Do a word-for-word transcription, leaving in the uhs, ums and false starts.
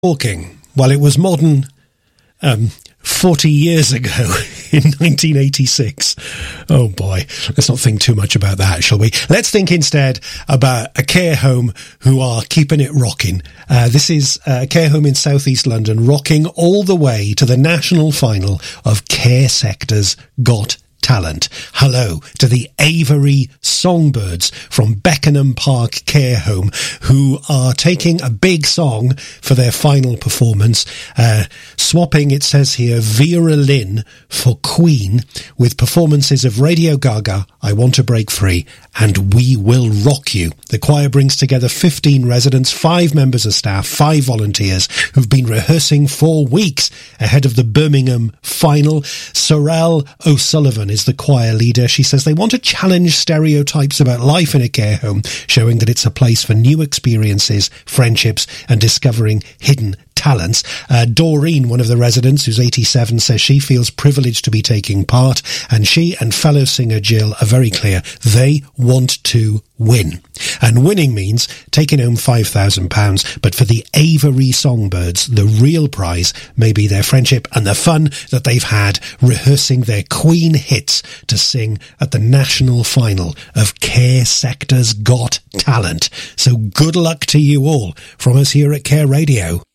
Talking. Well, it was modern um, forty years ago in nineteen eighty-six. Oh boy, let's not think too much about that, shall we? Let's think instead about a care home who are keeping it rocking. Uh, this is a care home in South East London, rocking all the way to the national final of Care Sector's Got Talent. Hello to the Avery Songbirds from Beckenham Park Care Home, who are taking a big song for their final performance, uh, swapping, it says here, Vera Lynn for Queen, with performances of Radio Gaga, I Want to Break Free, and We Will Rock You. The choir brings together fifteen residents, five members of staff, five volunteers who've been rehearsing for weeks ahead of the Birmingham final. Sorrel O'Sullivan is the choir leader. She says they want to challenge stereotypes about life in a care home, showing that it's a place for new experiences, friendships, and discovering hidden talents. Uh, Doreen, one of the residents, who's eighty-seven, says she feels privileged to be taking part, and she and fellow singer Jill are very clear they want to win. And winning means taking home five thousand pounds, but for the Avery Songbirds, the real prize may be their friendship and the fun that they've had rehearsing their Queen hits to sing at the national final of Care Sector's Got Talent. So good luck to you all from us here at Care Radio.